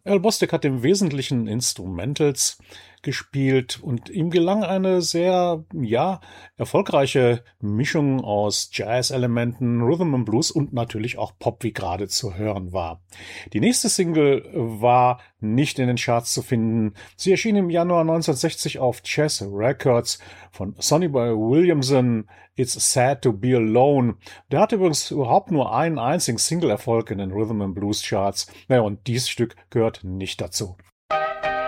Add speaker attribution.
Speaker 1: Al Bostic hat im Wesentlichen Instrumentals gespielt und ihm gelang eine sehr, ja, erfolgreiche Mischung aus Jazz-Elementen, Rhythm and Blues und natürlich auch Pop, wie gerade zu hören war. Die nächste Single war nicht in den Charts zu finden. Sie erschien im Januar 1960 auf Chess Records von Sonny Boy Williamson. It's Sad to Be Alone. Der hatte übrigens überhaupt nur einen einzigen Single-Erfolg in den Rhythm and Blues Charts. Naja, und dieses Stück gehört nicht dazu.